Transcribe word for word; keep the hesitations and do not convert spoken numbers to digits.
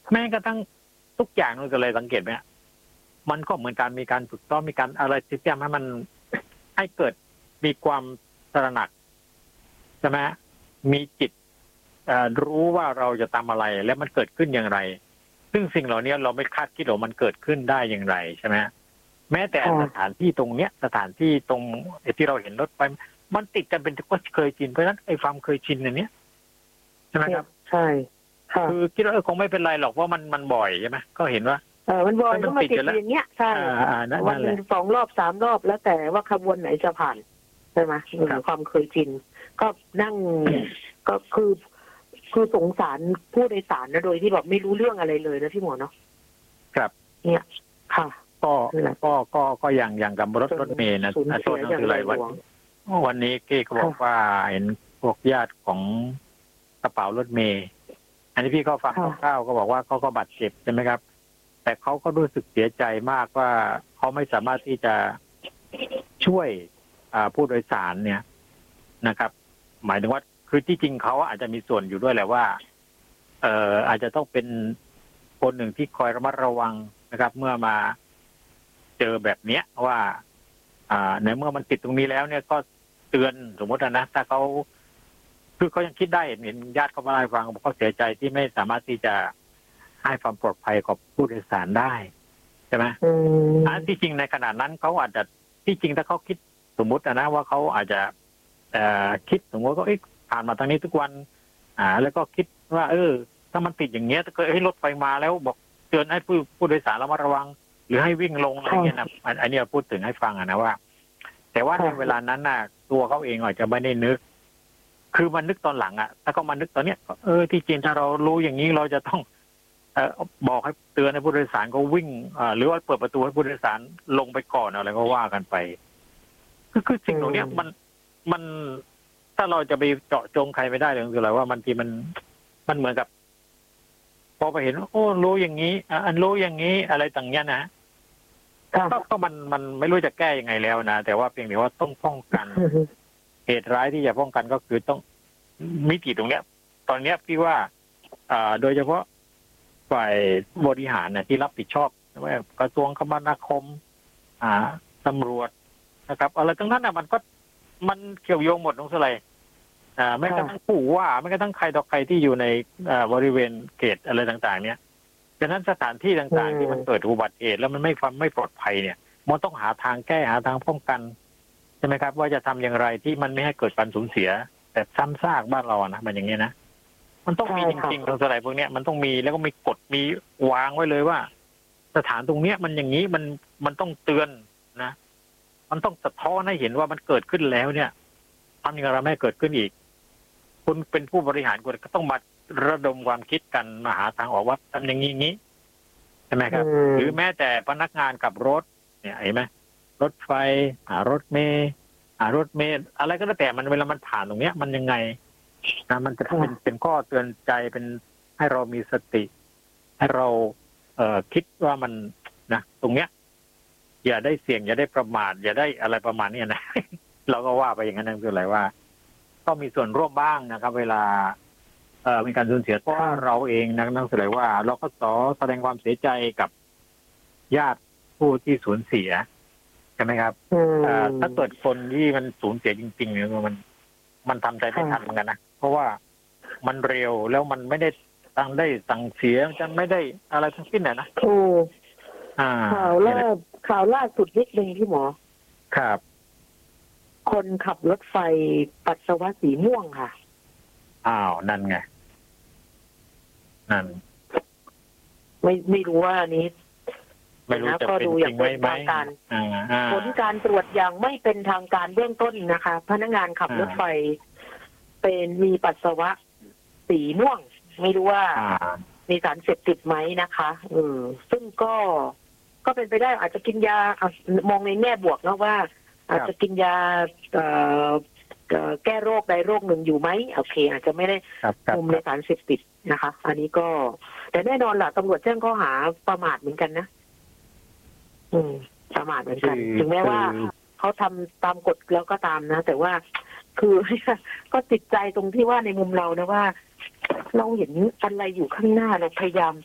แม้กระทั่งทุกอย่างเราจะเลยสังเกตไหมมันก็เหมือนการมีการฝึกซ้อมมีการอะไรที่ทำให้มันให้เกิดมีความตระหนักใช่ไหมมีจิตรู้ว่าเราจะทำอะไรและมันเกิดขึ้นอย่างไรซึ่งสิ่งเหล่านี้เราไม่คาดคิดว่ามันเกิดขึ้นได้อย่างไรใช่ไหมแม้แต่สถานที่ตรงเนี้ยสถานที่ตรงที่เราเห็นรถไฟมันติดกันเป็นก็เคยชินเพราะฉะนั้นไอ้ความเคยชินอันนี้ใช่ไหมครับใช่คือคิดว่าเออคงไม่เป็นไรหรอกเพราะมันมันบ่อยใช่ไหมก็เห็นว่าเออมันบ่อยก็มาติดอย่างเงี้ยใช่วันหนึ่งสองรอบสามรอบแล้วแต่ว่าขบวนไหนจะผ่านใช่ไหมความเคยชินก็นั่งก็คือคือสงสารผู้โดยสารนะโดยที่แบบไม่รู้เรื่องอะไรเลยนะพี่หมอเนาะครับเนี่ยค่ะก็ก็ก็ก็อย่างอย่างกับรถรถเมล์นะอาจารย์คืออะไรวันวันนี้พี่ก็บอกว่าเห็นพวกญาติของกระเป๋ารถเมล์อันนี้พี่ก็ฟังคร่าวๆก็บอกว่าเขาก็บาดเจ็บใช่ไหมครับแต่เขาก็รู้สึกเสียใจมากว่าเขาไม่สามารถที่จะช่วยผู้โดยสารเนี่ยนะครับหมายถึงว่าคือที่จริงเขาอาจจะมีส่วนอยู่ด้วยแหละว่าเอ่ออาจจะต้องเป็นคนหนึ่งที่คอยระมัดระวังนะครับเมื่อมาเจอแบบเนี้ยว่าอ่าในเมื่อมันติดตรงนี้แล้วเนี่ยก็เตือนสมมตินะถ้าเขาคือเขายังคิดได้เห็นญาติเขามาเล่าให้ฟังบอกเขาเสียใจที่ไม่สามารถที่จะให้ความปลอดภัยกับผู้โดยสารได้ใช่ไหมอันที่จริงในขณะนั้นเขาอาจจะที่จริงถ้าเขาคิดสมมตินะว่าเขาอาจจะเอ่อคิดสมมติก็เอ๊ะผ่านมาทางนี้ทุกวันอ่าแล้วก็คิดว่าเออถ้ามันติดอย่างเงี้ยถ้าเกิดให้รถไฟมาแล้วบอกเตือนให้ผู้ผู้โดยสารระมัดระวังหรือให้วิ่งลงอะไรเงี้ยนะอันนี้เราพูดถึงให้ฟังอะนะว่าแต่ว่าในเวลานั้นน่ะตัวเขาเองอาจจะไม่ได้นึกคือมันนึกตอนหลังอ่ะถ้าเขามานึกตอนเนี้ยเออที่จริงถ้าเรารู้อย่างนี้เราจะต้องเอ่อบอกให้เตือนให้ผู้โดยสารก็วิ่งอ่าหรือว่าเปิดประตูให้ผู้โดยสารลงไปก่อนอะไรก็ว่ากันไปคือคือสิ่งเหล่านี้มันมันถ้าเราจะไปเจาะจงใครไม่ได้เลยคืออะไรว่ามันทีมันมันเหมือนกับพอไปเห็นโอ้รู้อย่างนี้อันรู้อย่างนี้อะไรต่างเนี้ยนะก็ก็มันมันไม่รู้จะแก้ยังไงแล้วนะแต่ว่าเพียงแต่ว่าต้องป้องกันเหตุร้ายที่จะป้องกันก็คือต้องมิติตรงเนี้ยตอนเนี้ยพี่ว่าอ่าโดยเฉพาะฝ่ายบริหารเนี่ยที่รับผิดชอบว่ากระทรวงคมนาคมอ่าตำรวจนะครับอะไรทั้งนั้นน่ะมันก็มันเกี่ยวโยงหมดตรงส่วนอะไรอ่าไม่กระทั่งผู้ว่าไม่กระทั่งใครต่อใครที่อยู่ในอ่าบริเวณเขตอะไรต่างๆเนี่ยฉะนั้นสถานที่ต่างๆที่มันเกิดอุบัติเหตุแล้วมันไม่ความไม่ปลอดภัยเนี่ยมันต้องหาทางแก้หาทางป้องกันใช่ไหมครับว่าจะทำอย่างไรที่มันไม่ให้เกิดการสูญเสียแต่ซ้ำซากบ้านเรานะมันอย่างนี้นะมันต้องมีจริงๆตรงส่วนอะไรพวกนี้มันต้องมีแล้วก็มีกฎมีวางไว้เลยว่าสถานตรงเนี้ยมันอย่างนี้มันมันต้องเตือนนะมันต้องสะท้อนให้เห็นว่ามันเกิดขึ้นแล้วเนี่ยทำอย่างไรไม่ให้เกิดขึ้นอีกคุณเป็นผู้บริหารคุณก็ต้องมาระดมความคิดกันมาหาทางออกว่าทำอย่างนี้นี้ใช่ไหมครับหรือแม้แต่พนักงานขับรถเนี่ยเห็นไหมรถไฟหารถเมล์หารถเมล์อะไรก็แล้วแต่มันเวลามันผ่านตรงเนี้ยมันยังไงนะมันจะเป็นเป็นข้อเตือนใจเป็นให้เรามีสติให้เราเอ่อคิดว่ามันนะตรงเนี้ยอย่าได้เสี่ยงอย่าได้ประมาทอย่าได้อะไรประมาณนี้นะ เราก็ว่าไปอย่างนั้นนั่นคืออะไรว่าต้องมีส่วนร่วมบ้างนะครับเวลาเอ่อมีการสูญเสียเพราะว่าเราเองนะนั่นคืออะไรว่าเราก็ขอแสดงความเสียใจกับญาติผู้ที่สูญเสียใช่ไหมครับถ้าเกิดคนที่มันสูญเสียจริงๆเนี่ยมันมันทำใจไม่ทันเหมือนกันนะเพราะว่ามันเร็วแล้วมันไม่ได้ตั้งได้สั่งเสียจะไม่ได้อะไรทั้งสิ้นน่ะนะถูกข่าวล่าข่าวล่าสุดนิดนึงพี่หมอครับคนขับรถไฟปัสสาวะสีม่วงค่ะอ้าวนั่นไงนั่นไม่ไม่รู้ว่านี้ไม่รู้จะเป็นจริงไหมผลการตรวจอย่างไม่เป็นทางการเบื้องต้นนะคะพนักงานขับรถไฟเป็นมีปัสสาวะสีม่วงไม่รู้ว่ามีสารเสพติดไหมนะคะเออซึ่งก็ก็เป็นไปได้อาจจะกินยามองในแง่บวกนะว่าอาจจะกินยาแก้โรคใดโรคหนึ่งอยู่ไหมโอเคอาจจะไม่ได้คุมในสารเสพติดนะคะอันนี้ก็แต่แน่นอนแหละตำรวจแจ้งข้อหาประมาทเหมือนกันนะอืมประมาทเหมือนกันถึงแม้ว่าเขาทำตามกฎแล้วก็ตามนะแต่ว่าคือก็ติดใจตรงที่ว่าในมุมเรานะว่าเราเห็นอะไรอยู่ข้างหน้าเราพยายาม